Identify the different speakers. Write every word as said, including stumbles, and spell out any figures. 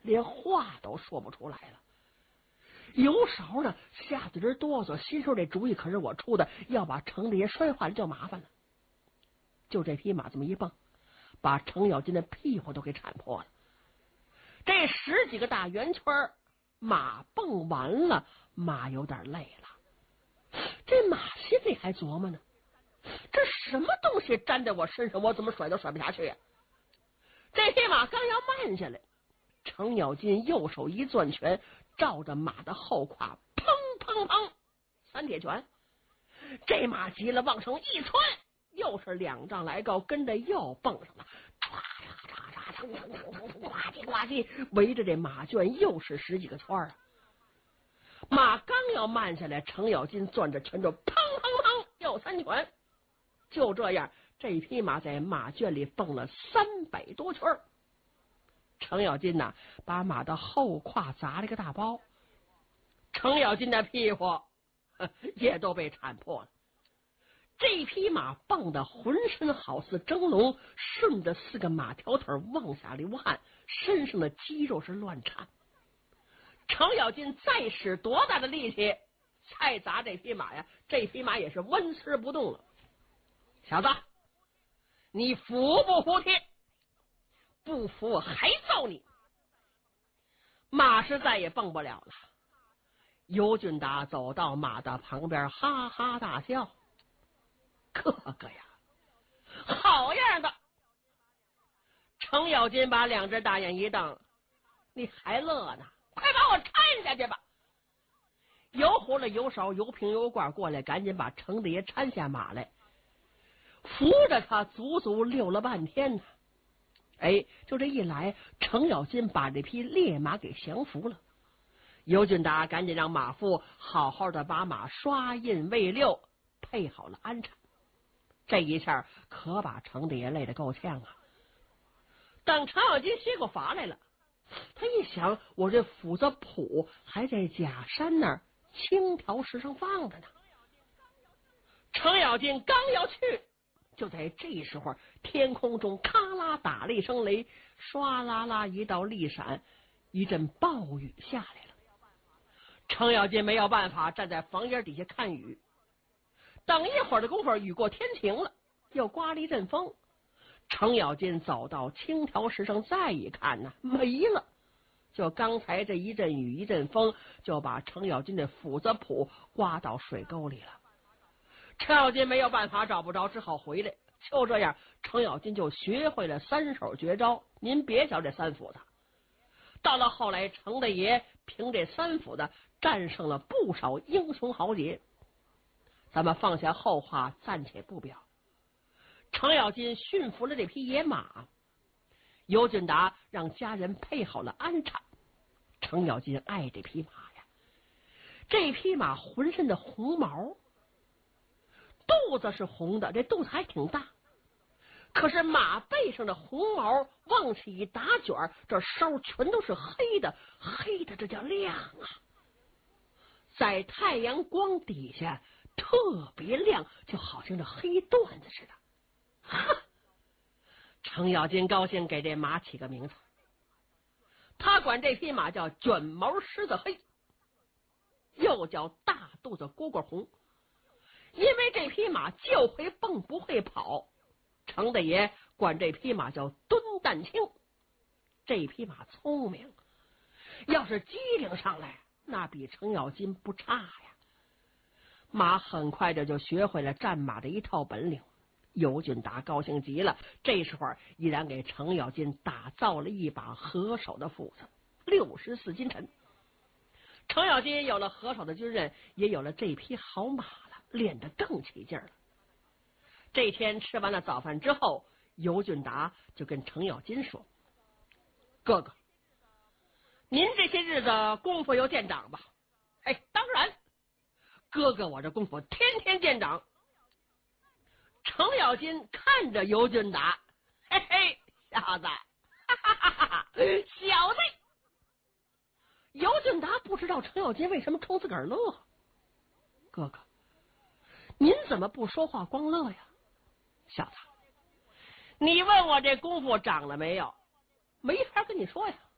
Speaker 1: 连话都说不出来了。有少呢吓得人哆嗦，心说这主意可是我出的，要把程大爷摔坏了就麻烦了。就这匹马这么一蹦，把程咬金的屁股都给铲破了。这十几个大圆圈，马蹦完了，马有点累了。这马心里还琢磨呢，这什么东西粘在我身上，我怎么甩都甩不下去呀、啊？这匹马刚要慢下来，程咬金右手一攥拳，照着马的后胯，砰砰砰，三铁拳。这马急了，往上一窜，又是两丈来高，跟着又蹦上了，唰唰唰唰，呱唧呱唧，围着这马圈又是十几个圈啊！马刚要慢下来，程咬金攥着拳头，砰砰砰，又三拳。就这样，这匹马在马圈里蹦了三百多圈。程咬金呐，把马的后胯砸了个大包，程咬金的屁股也都被铲破了。这匹马蹦得浑身好似蒸笼，顺着四个马条腿往下流汗，身上的肌肉是乱颤。程咬金再使多大的力气再砸这匹马呀，这匹马也是纹丝不动了。小子，你服不服帖？不服我还揍你！马是再也蹦不了了。尤俊达走到马的旁边，哈哈大笑：“哥哥呀，好样的！”程咬金把两只大眼一瞪：“你还乐呢？快把我搀下去吧！”油胡了油勺油瓶油罐过来，赶紧把程大爷搀下马来，扶着他足足溜了半天呢。哎，就这一来，程咬金把这匹烈马给降服了。尤俊达赶紧让马夫好好的把马刷印喂溜，配好了鞍场。这一下可把程大爷累得够呛啊！等程咬金歇过乏来了，他一想，我这斧子谱还在假山那儿青条石上放着呢。程咬金刚要去，就在这时候，天空中咔啦打了一声雷，唰啦啦一道利闪，一阵暴雨下来了。程咬金没有办法，站在房檐底下看雨。等一会儿的功夫，雨过天晴了，又刮了一阵风。程咬金走到青条石上，再一看呢，没了。就刚才这一阵雨一阵风，就把程咬金的斧子谱刮到水沟里了。程咬金没有办法，找不着，只好回来。就这样，程咬金就学会了三手绝招。您别瞧这三斧子，到了后来，程大爷凭这三斧子战胜了不少英雄豪杰。咱们放下后话，暂且不表。程咬金驯服了这匹野马，尤俊达让家人配好了鞍场。程咬金爱这匹马呀，这匹马浑身的红毛，肚子是红的，这肚子还挺大，可是马背上的红毛往起一打卷，这梢全都是黑的，黑的这叫亮啊，在太阳光底下特别亮，就好像这黑缎子似的。哈！程咬金高兴，给这马起个名字，他管这匹马叫卷毛狮子黑，又叫大肚子蝈蝈红。因为这匹马就会蹦不会跑，程大爷管这匹马叫蹲蛋青。这匹马聪明，要是机灵上来，那比程咬金不差呀。马很快的就学会了战马的一套本领。尤俊达高兴极了，这时候依然给程咬金打造了一把合手的斧子，六十四斤沉。程咬金有了合手的军人，也有了这匹好马了，练得更起劲了。这天吃完了早饭之后，尤俊达就跟程咬金说：“哥哥，您这些日子功夫有见长吧？”“哎，当然，哥哥我这功夫天天见长。”程咬金看着尤俊达，嘿嘿，小子，哈哈哈哈，小子。尤俊达不知道程咬金为什么冲自个儿乐。哥哥，您怎么不说话光乐呀？小子，你问我这功夫长了没有？没法跟你说呀。